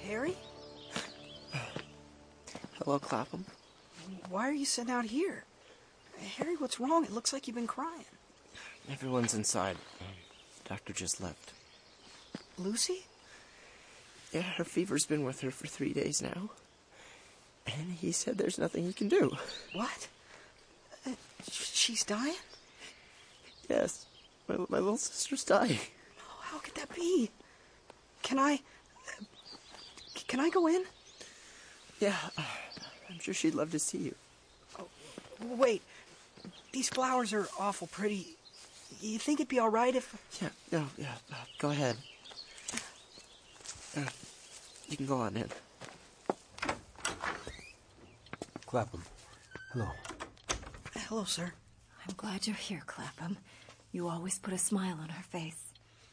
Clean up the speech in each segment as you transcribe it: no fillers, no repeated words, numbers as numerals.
Harry? Hello, Clapham. Why are you sitting out here? Harry, what's wrong? It looks like you've been crying. Everyone's inside. The doctor just left. Lucy? Yeah, her fever's been with her for 3 days now. And he said there's nothing he can do. What? She's dying? Yes. My little sister's dying. Oh, how could that be? Can I go in? Yeah, I'm sure she'd love to see you. Oh, wait. These flowers are awful pretty. You think it'd be all right if... Yeah, go ahead. You can go on in. Clapham, hello. Hello, sir. I'm glad you're here, Clapham. You always put a smile on her face.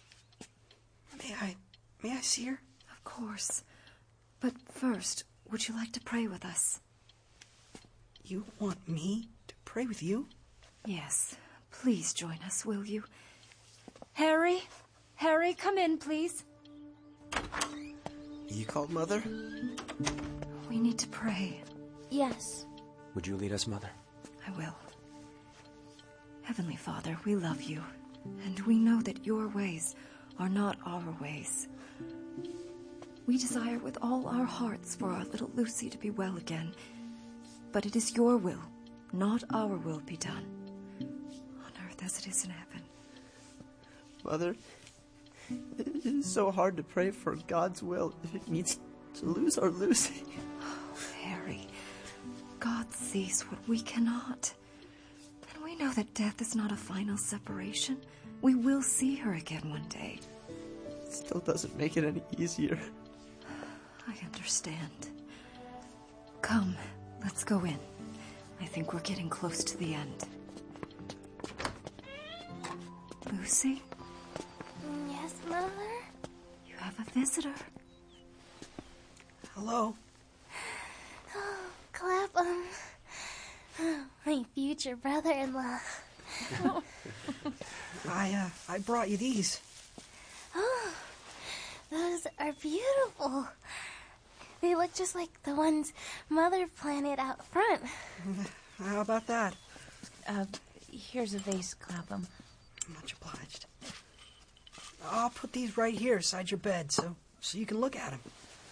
May I see her? Of course. But first, would you like to pray with us? You want me to pray with you? Yes. Please join us, will you? Harry? Harry, come in, please. You called Mother? We need to pray. Yes. Would you lead us, Mother? I will. Heavenly Father, we love you, and we know that your ways are not our ways. We desire with all our hearts for our little Lucy to be well again, but it is your will, not our will, be done, on earth as it is in heaven. Mother, it is so hard to pray for God's will if it means to lose our Lucy. Oh, Harry, God sees what we cannot. And we know that death is not a final separation. We will see her again one day. It still doesn't make it any easier. I understand. Come, let's go in. I think we're getting close to the end. Lucy? Yes, Mother? You have a visitor. Hello. Oh, Clapham. My future brother-in-law. I brought you these. Oh, those are beautiful. They look just like the ones Mother planted out front. How about that? Here's a vase, Clapham. Much obliged. I'll put these right here beside your bed so you can look at them.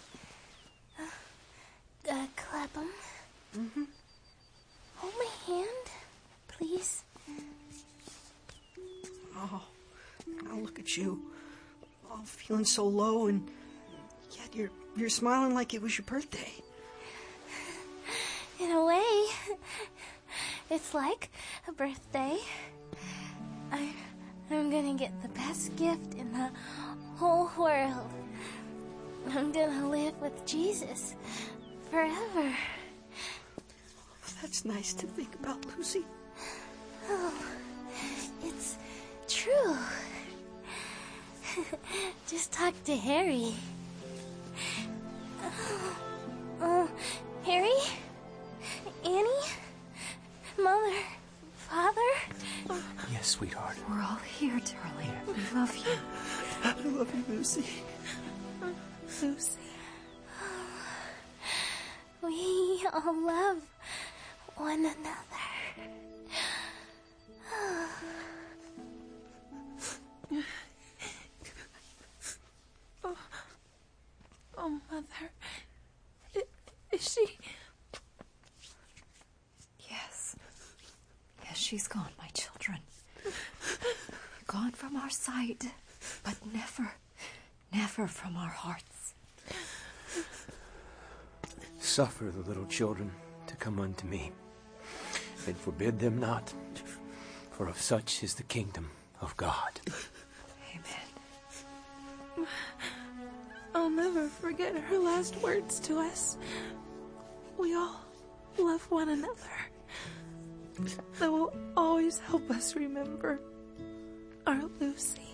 Clapham? Mm-hmm. Hold my hand, please. Oh, now look at you. All feeling so low, and yet you're smiling like it was your birthday. In a way, it's like a birthday. I'm gonna get the best gift in the whole world. I'm gonna live with Jesus forever. That's nice to think about, Lucy. Oh, it's true. Just talk to Harry. Harry? Annie? Mother? Father? Yes, sweetheart. We're all here, darling. We love you. I love you, Lucy. Lucy. We all love one another. Oh, Mother. Is she... Yes. Yes, she's gone, my children. Gone from our sight, but never from our hearts. Suffer the little children to come unto me, and forbid them not, for of such is the kingdom of God. Amen. I'll never forget her last words to us. We all love one another. That will always help us remember our Lucy.